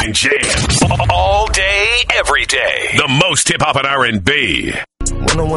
morning jam. All day, every day. The most hip hop and R&B.